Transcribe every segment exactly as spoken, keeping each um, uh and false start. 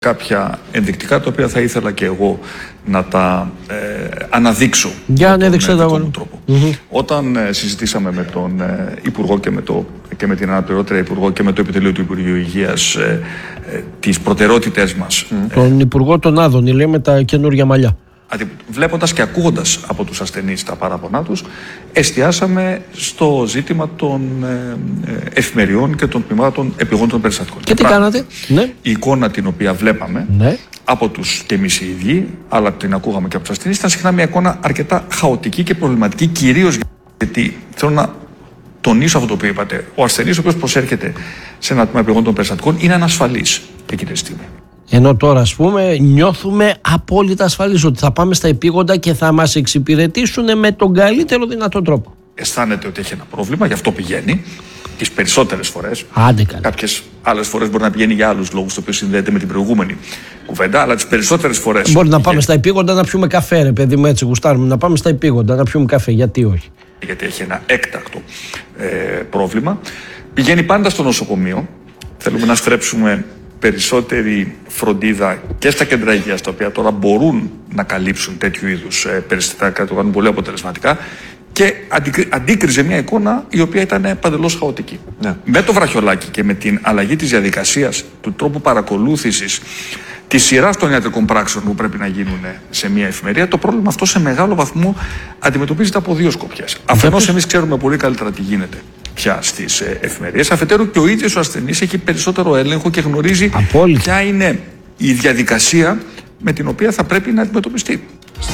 κάποια ενδεικτικά τα οποία θα ήθελα και εγώ να τα ε, αναδείξω για με τον δικό μου τρόπο. Mm-hmm. Όταν ε, συζητήσαμε με τον ε, Υπουργό και με, το, και με την αναπληρώτρια Υπουργό και με το Επιτελείο του Υπουργείου Υγείας ε, ε, τις προτεραιότητες μας. Mm. Ε, τον Υπουργό των Άδων, λέει, με τα καινούργια μαλλιά. Βλέποντας και ακούγοντας από τους ασθενείς τα παράπονά τους, εστιάσαμε στο ζήτημα των ε, εφημεριών και των τμήματων επιγόντων περιστατικών. Και τι κάνατε? Ναι. Η εικόνα την οποία βλέπαμε, ναι, από τους και εμείς οι ίδιοι, αλλά την ακούγαμε και από τους ασθενείς, ήταν συχνά μια εικόνα αρκετά χαοτική και προβληματική, κυρίως γιατί θέλω να τονίσω αυτό το οποίο είπατε. Ο ασθενής, ο οποίος προσέρχεται σε ένα τμήμα επιγόντων περιστατικών, είναι ανασφαλής εκείνη τη στιγμή. Ενώ τώρα, ας πούμε, νιώθουμε απόλυτα ασφαλείς ότι θα πάμε στα επίγοντα και θα μας εξυπηρετήσουν με τον καλύτερο δυνατό τρόπο. Αισθάνεται ότι έχει ένα πρόβλημα, γι' αυτό πηγαίνει τις περισσότερες φορές. Άντε καλά. Κάποιες άλλες φορές μπορεί να πηγαίνει για άλλους λόγους, το οποίο συνδέεται με την προηγούμενη κουβέντα, αλλά τις περισσότερες φορές. Μπορεί να πάμε στα επίγοντα να πιούμε καφέ, ρε παιδί μου, έτσι γουστάρουμε. Να πάμε στα επίγοντα να πιούμε καφέ, γιατί όχι? Γιατί έχει ένα έκτακτο ε, πρόβλημα. Πηγαίνει πάντα στο νοσοκομείο. Θέλουμε να στρέψουμε περισσότερη φροντίδα και στα κέντρα υγείας, τα οποία τώρα μπορούν να καλύψουν τέτοιου είδους ε, περιστατικά, το κάνουν πολύ αποτελεσματικά, και αντικρι, αντίκριζε μια εικόνα η οποία ήταν παντελώς χαοτική. Ναι. Με το βραχιολάκι και με την αλλαγή της διαδικασίας, του τρόπου παρακολούθησης, τη σειρά των ιατρικών πράξεων που πρέπει να γίνουν σε μια εφημερία, το πρόβλημα αυτό σε μεγάλο βαθμό αντιμετωπίζεται από δύο σκοπιές. Αφενός, εμείς ξέρουμε πολύ καλύτερα τι γίνεται πια στις εφημερίες. Αφετέρου, και ο ίδιος ο ασθενής έχει περισσότερο έλεγχο και γνωρίζει απόλυτα ποια είναι η διαδικασία με την οποία θα πρέπει να αντιμετωπιστεί.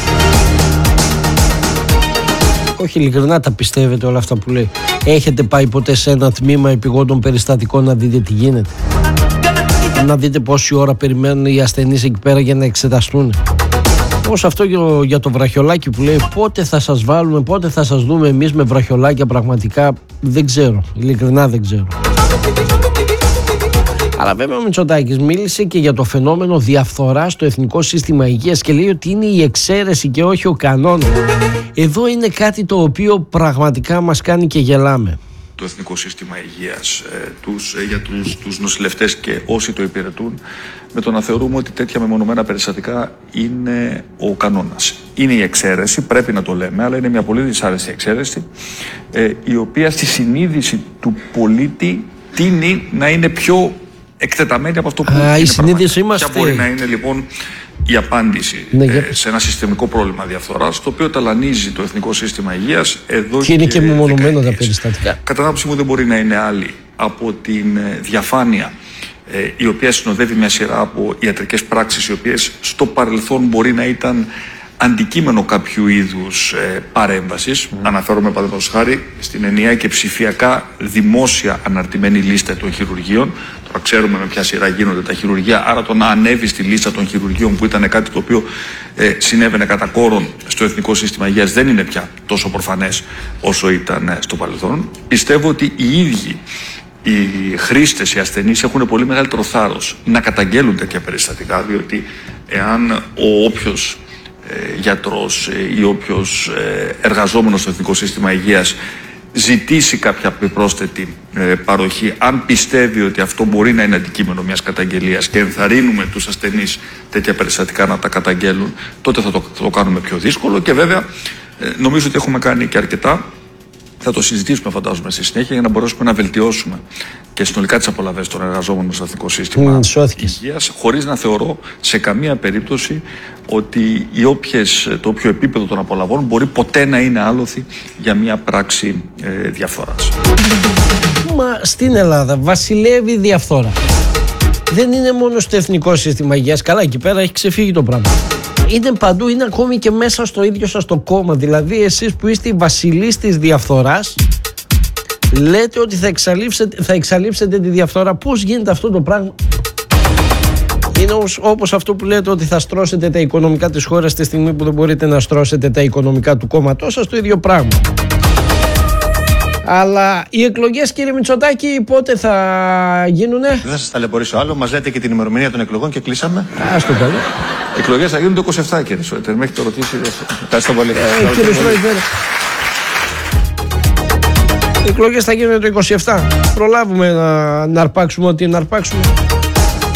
Όχι, ειλικρινά τα πιστεύετε όλα αυτά που λέει? Έχετε πάει ποτέ σε ένα τμήμα επιγόντων περιστατικών να δείτε τι γίνεται? Να δείτε πόση ώρα περιμένουν οι ασθενείς εκεί πέρα για να εξεταστούν? Όπως αυτό για το βραχιολάκι που λέει, πότε θα σας βάλουμε, πότε θα σας δούμε εμείς με βραχιολάκια, πραγματικά δεν ξέρω, ειλικρινά δεν ξέρω. Αλλά βέβαια ο Μητσοτάκης μίλησε και για το φαινόμενο διαφθοράς στο Εθνικό Σύστημα Υγείας και λέει ότι είναι η εξαίρεση και όχι ο κανόνας. Εδώ είναι κάτι το οποίο πραγματικά μας κάνει και γελάμε. Το Εθνικό Σύστημα Υγείας ε, τους, ε, για τους, τους νοσηλευτές και όσοι το υπηρετούν, με το να θεωρούμε ότι τέτοια μεμονωμένα περιστατικά είναι ο κανόνας. Είναι η εξαίρεση, πρέπει να το λέμε, αλλά είναι μια πολύ δυσάρεστη εξαίρεση, ε, η οποία στη συνείδηση του πολίτη τείνει να είναι πιο εκτεταμένη από αυτό που Α, είναι. Η συνείδηση είμαστε. Ποια μπορεί να είναι λοιπόν η απάντηση ναι, ε, σε ένα συστημικό πρόβλημα διαφθοράς, το οποίο ταλανίζει το Εθνικό Σύστημα Υγείας εδώ και, και είναι και μεμονωμένα τα περιστατικά. Κατά την άποψή μου δεν μπορεί να είναι άλλη από την διαφάνεια, ε, η οποία συνοδεύει μια σειρά από ιατρικές πράξεις, οι οποίες στο παρελθόν μπορεί να ήταν αντικείμενο κάποιου είδους ε, παρέμβασης. Mm. Αναφέρομαι παραδείγματος χάρη στην ενιαία και ψηφιακά δημόσια αναρτημένη λίστα των χειρουργείων. Τώρα ξέρουμε με ποια σειρά γίνονται τα χειρουργεία, άρα το να ανέβει στη λίστα των χειρουργείων, που ήταν κάτι το οποίο ε, συνέβαινε κατά κόρον στο Εθνικό Σύστημα Υγείας, δεν είναι πια τόσο προφανές όσο ήταν ε, στο παρελθόν. Πιστεύω ότι οι ίδιοι οι χρήστες, οι ασθενείς έχουν πολύ μεγαλύτερο θάρρος να καταγγέλουν τέτοια περιστατικά, διότι εάν ο όποιος ε, γιατρός ε, ή όποιος ε, εργαζόμενος στο Εθνικό Σύστημα Υγείας ζητήσει κάποια επιπρόσθετη ε, παροχή, αν πιστεύει ότι αυτό μπορεί να είναι αντικείμενο μιας καταγγελίας και ενθαρρύνουμε τους ασθενείς τέτοια περιστατικά να τα καταγγέλουν, τότε θα το, θα το κάνουμε πιο δύσκολο. Και βέβαια ε, νομίζω ότι έχουμε κάνει και αρκετά. Θα το συζητήσουμε, φαντάζομαι, στη συνέχεια, για να μπορέσουμε να βελτιώσουμε και συνολικά τις απολαβές των εργαζόμενων στο Εθνικό Σύστημα mm, Υγείας, χωρίς να θεωρώ σε καμία περίπτωση ότι οι όποιες, το όποιο επίπεδο των απολαβών μπορεί ποτέ να είναι άλοθη για μια πράξη ε, διαφθοράς. Μα στην Ελλάδα βασιλεύει η διαφθορά. Δεν είναι μόνο στο Εθνικό Σύστημα Υγείας. Καλά, εκεί πέρα έχει ξεφύγει το πράγμα. Είναι παντού, είναι ακόμη και μέσα στο ίδιο σας το κόμμα. Δηλαδή εσείς που είστε οι βασιλείς της διαφθοράς, λέτε ότι θα εξαλείψετε, θα εξαλείψετε τη διαφθορά. Πώς γίνεται αυτό το πράγμα? Είναι όπως, όπως αυτό που λέτε ότι θα στρώσετε τα οικονομικά της χώρας τη στιγμή που δεν μπορείτε να στρώσετε τα οικονομικά του κόμματός σας, το ίδιο πράγμα. Αλλά οι εκλογές, κύριε Μητσοτάκη, πότε θα γίνουνε? Δεν θα σας ταλαιπωρήσω άλλο. Μας λέτε και την ημερομηνία των εκλογών και κλείσαμε. Ας το καλό. Οι εκλογές θα γίνουν το είκοσι επτά, κύριε Σόιτερ. Με έχετε ρωτήσει. Ευχαριστώ πολύ. Ε, κύριε Σόιτερ, οι εκλογές θα γίνουν το είκοσι επτά. Προλάβουμε να, να αρπάξουμε ό,τι να αρπάξουμε.